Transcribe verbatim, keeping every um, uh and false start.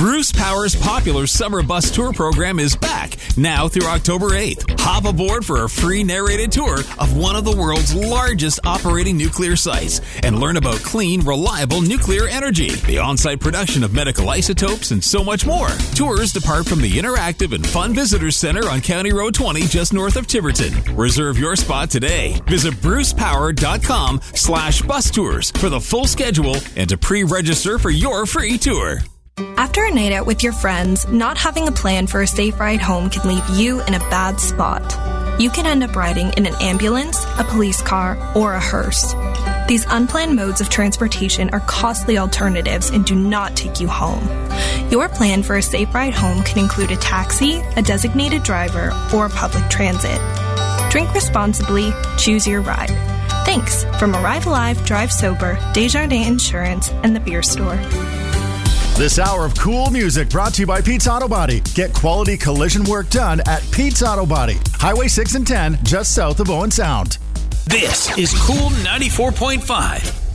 Bruce Power's popular summer bus tour program is back now through October eighth. Hop aboard for a free narrated tour of one of the world's largest operating nuclear sites and learn about clean, reliable nuclear energy, the on-site production of medical isotopes, and so much more. Tours depart from the interactive and fun Visitors Center on County Road twenty just north of Tiverton. Reserve your spot today. Visit bruce power dot com slash bus tours for the full schedule and to pre-register for your free tour. After a night out with your friends, not having a plan for a safe ride home can leave you in a bad spot. You can end up riding in an ambulance, a police car, or a hearse. These unplanned modes of transportation are costly alternatives and do not take you home. Your plan for a safe ride home can include a taxi, a designated driver, or public transit. Drink responsibly, choose your ride. Thanks from Arrive Alive, Drive Sober, Desjardins Insurance, and the Beer Store. This hour of cool music brought to you by Pete's Auto Body. Get quality collision work done at Pete's Auto Body. Highway six and ten, just south of Owen Sound. This is Cool ninety-four point five.